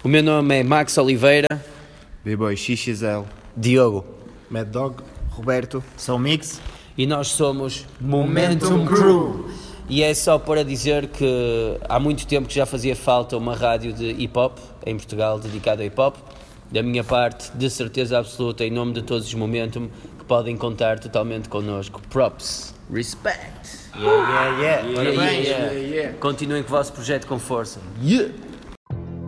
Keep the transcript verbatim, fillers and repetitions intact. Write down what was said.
O meu nome é Max Oliveira. B-Boy X X L. Diogo. Mad Dog. Roberto. Sou Mix. E nós somos Momentum Momentum Crew. E é só para dizer que há muito tempo que já fazia falta uma rádio de hip-hop em Portugal dedicada a hip-hop. Da minha parte, de certeza absoluta, em nome de todos os Momentum, que podem contar totalmente connosco. Props. Respect. Yeah, yeah, yeah. Yeah, Parabéns. yeah, yeah. Continuem com o vosso projeto com força. Yeah.